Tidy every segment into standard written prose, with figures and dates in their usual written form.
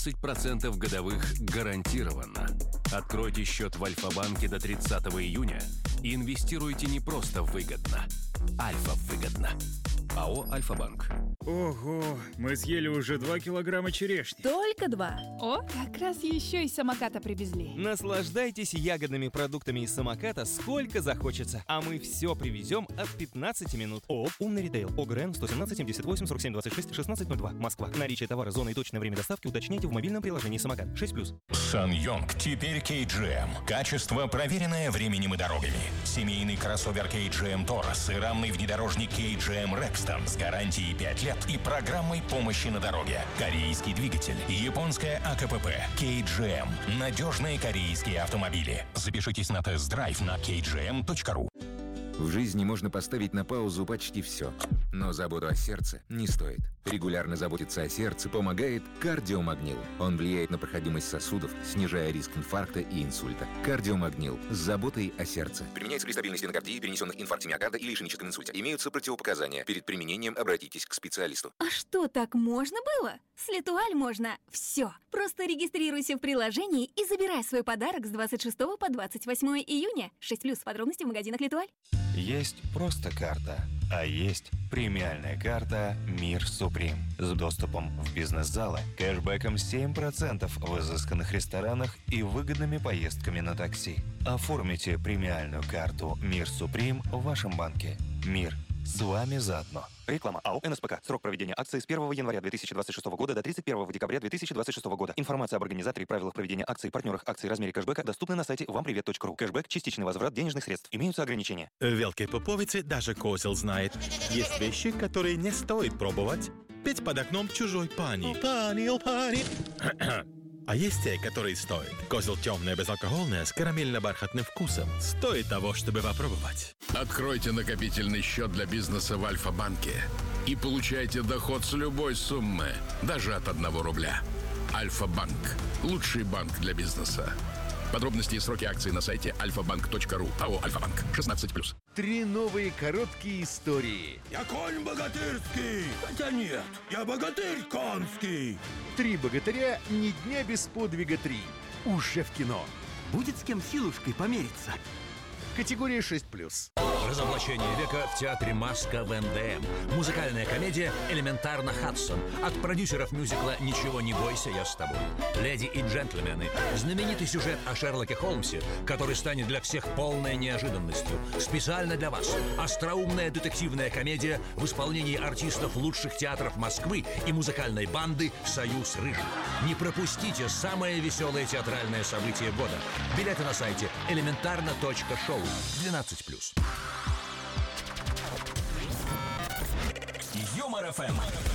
15% годовых гарантированно. Откройте счет в Альфа-банке до 30 июня и инвестируйте не просто выгодно. Альфа-выгодно. АО «Альфа-банк». Ого, мы съели уже 2 килограмма черешни. Только 2. О, как раз еще из самоката привезли. Наслаждайтесь ягодными продуктами из самоката сколько захочется. А мы все привезем от 15 минут. ООО «Умный ритейл». ОГРН 117 78 47 26 1602. Москва. Наличие товара, зона и точное время доставки уточняйте в мобильном приложении «Самокат». 6+. SsangYong теперь KGM. Качество, проверенное временем и дорогами. Семейный кроссовер KGM Taurus и рамный внедорожник KGM Rexton с гарантией 5 лет и программой помощи на дороге. Корейский двигатель, японская АКПП, KGM. Надежные корейские автомобили. Запишитесь на тест-драйв на kgm.ru. В жизни можно поставить на паузу почти все. Но заботу о сердце не стоит. Регулярно заботиться о сердце помогает кардиомагнил. Он влияет на проходимость сосудов, снижая риск инфаркта и инсульта. Кардиомагнил с заботой о сердце. Применяется при стабильной стенокардии, перенесенных инфаркте миокарда или ишемическом инсульте. Имеются противопоказания. Перед применением обратитесь к специалисту. А что, так можно было? С Летуаль можно все. Просто регистрируйся в приложении и забирай свой подарок с 26 по 28 июня. 6+, подробности в магазинах Летуаль. Есть просто карта, а есть премиальная карта «Мир Суприм» с доступом в бизнес-залы, кэшбэком 7% в изысканных ресторанах и выгодными поездками на такси. Оформите премиальную карту «Мир Суприм» в вашем банке. Мир с вами заодно. Реклама. АО «НСПК». Срок проведения акции с 1 января 2026 года до 31 декабря 2026 года. Информация об организаторе и правилах проведения акций, партнерах акций, размере кэшбэка доступны на сайте вампривет.ру. Кэшбэк – частичный возврат денежных средств. Имеются ограничения. В Велкой Поповице даже козел знает. Есть вещи, которые не стоит пробовать. Петь под окном чужой пани. Пани. А есть те, которые стоит. Козел темное, безалкогольное, с карамельно-бархатным вкусом. Стоит того, чтобы попробовать. Откройте накопительный счет для бизнеса в Альфа-банке и получайте доход с любой суммы, даже от 1 рубля. Альфа-банк. Лучший банк для бизнеса. Подробности и сроки акций на сайте alfabank.ru. АО «Альфа-банк». 16+. 3 новые короткие истории. Я конь богатырский. Хотя нет, я богатырь конский. 3 богатыря, ни дня без подвига 3. Уже в кино. Будет с кем силушкой помериться. Категория 6+. Разоблачение века в театре «Маска» в НДМ. Музыкальная комедия «Элементарно Хадсон». От продюсеров мюзикла «Ничего не бойся, я с тобой». «Леди и джентльмены». Знаменитый сюжет о Шерлоке Холмсе, который станет для всех полной неожиданностью. Специально для вас. Остроумная детективная комедия в исполнении артистов лучших театров Москвы и музыкальной банды «Союз Рыжих». Не пропустите самое веселое театральное событие года. Билеты на сайте elementarno.show. 12+. Юмор ФМ.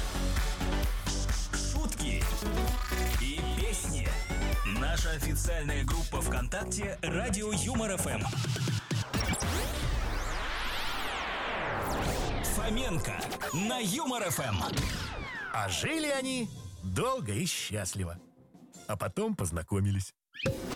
Шутки и песни. Наша официальная группа ВКонтакте «Радио Юмор ФМ». Фоменко на Юмор ФМ. А жили они долго и счастливо. А потом познакомились.